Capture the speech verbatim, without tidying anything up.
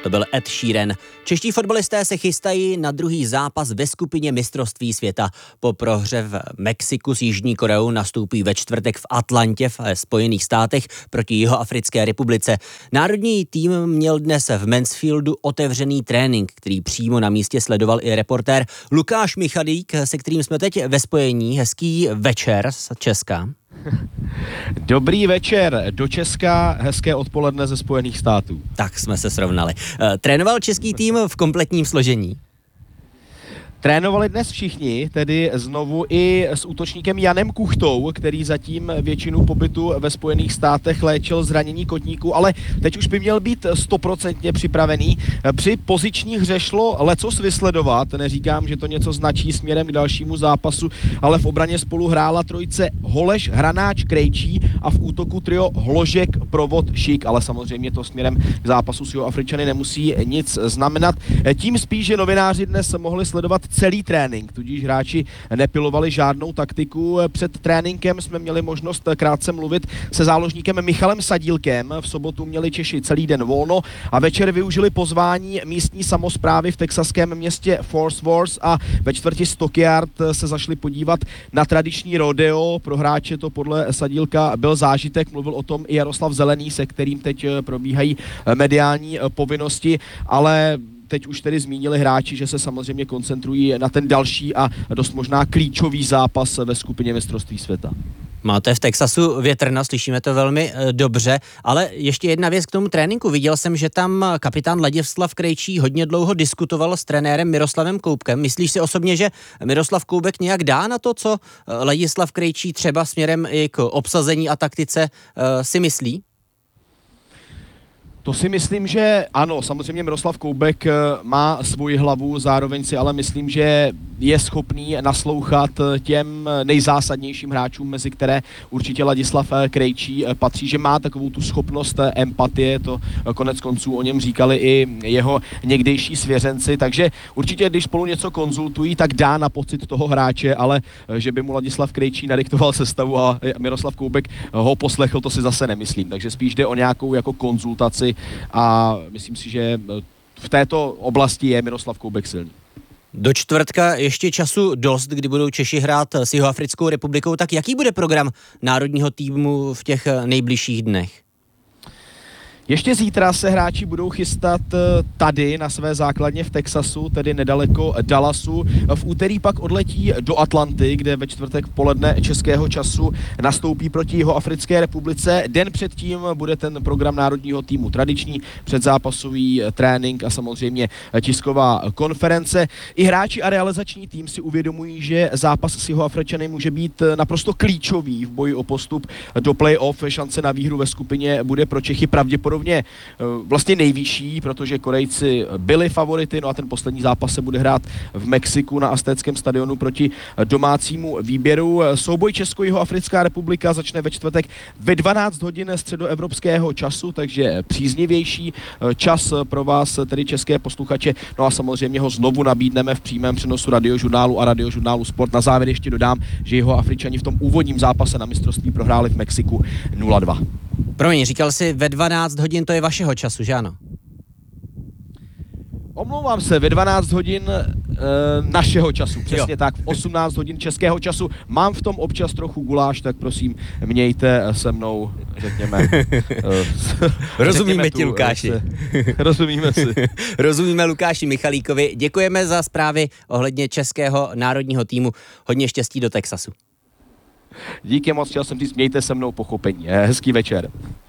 To byl Ed Sheeran. Čeští fotbalisté se chystají na druhý zápas ve skupině mistrovství světa. Po prohře v Mexiku s Jižní Koreou nastoupí ve čtvrtek v Atlantě v Spojených státech proti Jihoafrické republice. Národní tým měl dnes v Mansfieldu otevřený trénink, který přímo na místě sledoval i reportér Lukáš Michalík, se kterým jsme teď ve spojení. Hezký večer z Česka. Dobrý večer do Česka, hezké odpoledne ze Spojených států. Tak jsme se srovnali. Trénoval český tým v kompletním složení? Trénovali dnes všichni, tedy znovu i s útočníkem Janem Kuchtou, který zatím většinu pobytu ve Spojených státech léčil zranění kotníku, ale teď už by měl být stoprocentně připravený. Při poziční hře šlo lecos vysledovat, neříkám, že to něco značí směrem k dalšímu zápasu, ale v obraně spolu hrála trojice Holeš, Hranáč, Krejčí a v útoku trio Hložek, Provod, Šik, ale samozřejmě to směrem k zápasu s Jihoafričany nemusí nic znamenat. Tím spíš, že novináři dnes mohli sledovat celý trénink, tudíž hráči nepilovali žádnou taktiku. Před tréninkem jsme měli možnost krátce mluvit se záložníkem Michalem Sadílkem. V sobotu měli Češi celý den volno a večer využili pozvání místní samosprávy v texaském městě Fort Worth a ve čtvrti Stockyard se zašli podívat na tradiční rodeo. Pro hráče to podle Sadílka byl zážitek, mluvil o tom i Jaroslav Zelený, se kterým teď probíhají mediální povinnosti, ale teď už tedy zmínili hráči, že se samozřejmě koncentrují na ten další a dost možná klíčový zápas ve skupině mistrovství světa. Máte v Texasu větrno, slyšíme to velmi e, dobře, ale ještě jedna věc k tomu tréninku. Viděl jsem, že tam kapitán Ladislav Krejčí hodně dlouho diskutoval s trenérem Miroslavem Koubkem. Myslíš si osobně, že Miroslav Koubek nějak dá na to, co Ladislav Krejčí třeba směrem i k obsazení a taktice e, si myslí? To si myslím, že ano, samozřejmě Miroslav Koubek má svoji hlavu, zároveň si ale myslím, že je schopný naslouchat těm nejzásadnějším hráčům, mezi které určitě Ladislav Krejčí patří, že má takovou tu schopnost empatie, to konec konců o něm říkali i jeho někdejší svěřenci, takže určitě, když spolu něco konzultují, tak dá na pocit toho hráče, ale že by mu Ladislav Krejčí nadiktoval sestavu a Miroslav Koubek ho poslechl, to si zase nemyslím, takže spíš jde o nějakou jako konzultaci a myslím si, že v této oblasti je Miroslav Koubek silný. Do čtvrtka ještě času dost, kdy budou Češi hrát s Jihoafrickou republikou, tak jaký bude program národního týmu v těch nejbližších dnech? Ještě zítra se hráči budou chystat tady na své základně v Texasu, tedy nedaleko Dallasu. V úterý pak odletí do Atlanty, kde ve čtvrtek v poledne českého času nastoupí proti Jihoafrické republice. Den předtím bude ten program národního týmu tradiční, předzápasový trénink a samozřejmě tisková konference. I hráči a realizační tým si uvědomují, že zápas s Jihoafričany může být naprosto klíčový v boji o postup do play-off. Šance na výhru ve skupině bude pro Čechy pravděpodobně vlastně nejvyšší, protože Korejci byli favority, no a ten poslední zápas se bude hrát v Mexiku na Aztéckém stadionu proti domácímu výběru. Souboj Česko-Jihoafrická republika začne ve čtvrtek ve dvanáct hodin středoevropského času, takže příznivější čas pro vás, tedy české posluchače. No a samozřejmě ho znovu nabídneme v přímém přenosu Radiožurnálu a Radiožurnálu Sport. Na závěr ještě dodám, že Jihoafričani v tom úvodním zápase na mistrovství prohráli v Mexiku nula dva. Promiň, říkal jsi ve dvanáct hodin, to je vašeho času, že ano? Omlouvám se, ve dvanáct hodin e, našeho času, přesně jo. Tak, v osmnáct hodin českého času. Mám v tom občas trochu guláš, tak prosím, mějte se mnou, řekněme. E, Rozumíme řekněme ti, tu, Lukáši. Se, rozumíme si. Rozumíme Lukáši Michalíkovi. Děkujeme za zprávy ohledně českého národního týmu. Hodně štěstí do Texasu. Díky moc, chtěl jsem říct, mějte se mnou pochopení. Hezký večer.